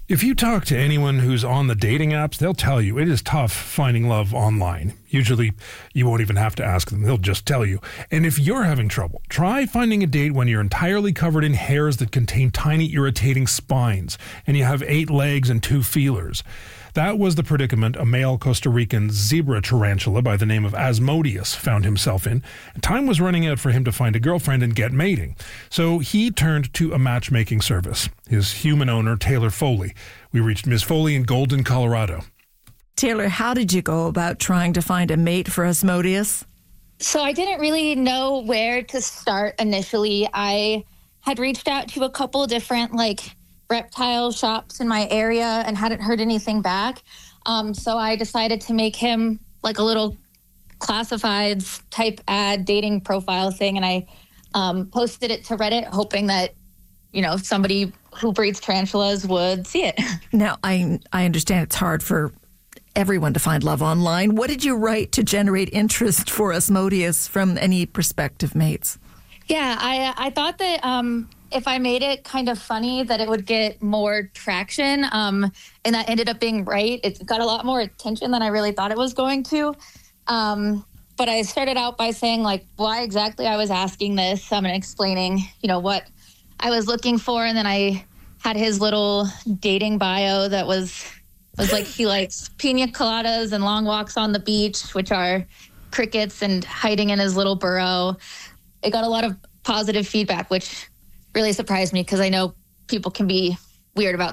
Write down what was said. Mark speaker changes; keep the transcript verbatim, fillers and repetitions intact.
Speaker 1: If you talk to anyone who's on the dating apps, they'll tell you it is tough finding love online. Usually, you won't even have to ask them. They'll just tell you. And if you're having trouble, try finding a date when you're entirely covered in hairs that contain tiny irritating spines, and you have eight legs and two feelers. That was the predicament a male Costa Rican zebra tarantula by the name of Asmodeus found himself in. Time was running out for him to find a girlfriend and get mating. So he turned to a matchmaking service. His human owner, Taylor Foley. We reached Miz Foley in Golden, Colorado.
Speaker 2: Taylor, how did you go about trying to find a mate for Asmodeus?
Speaker 3: So I didn't really know where to start initially. I had reached out to a couple different, like, reptile shops in my area and hadn't heard anything back. Um, so I decided to make him like a little classifieds type ad dating profile thing. And I um, posted it to Reddit, hoping that, you know, somebody who breeds tarantulas would see it.
Speaker 2: Now, I, I understand it's hard for everyone to find love online. What did you write to generate interest for Asmodeus from any prospective mates?
Speaker 3: Yeah, I, I thought that, um, if I made it kind of funny, that it would get more traction. Um, and that ended up being right. It got a lot more attention than I really thought it was going to. Um, but I started out by saying, like, why exactly I was asking this. Um, and explaining, you know, what I was looking for. And then I had his little dating bio that was, was like, he likes pina coladas and long walks on the beach, which are crickets and hiding in his little burrow. It got a lot of positive feedback, which really surprised me because I know people can be weird about